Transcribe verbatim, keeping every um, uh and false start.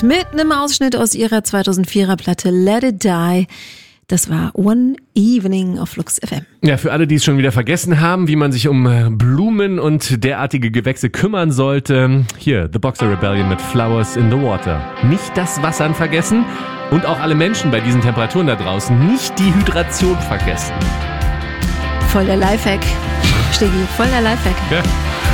mit einem Ausschnitt aus ihrer zweitausendvierer Platte Let It Die. Das war One Evening auf Flux F M. Ja, für alle, die es schon wieder vergessen haben, wie man sich um Blumen und derartige Gewächse kümmern sollte, hier, The Boxer Rebellion mit Flowers in the Water. Nicht das Wassern vergessen und auch alle Menschen bei diesen Temperaturen da draußen nicht die Hydration vergessen. Voll der Lifehack. Stegi, voll der Lifehack. Ja.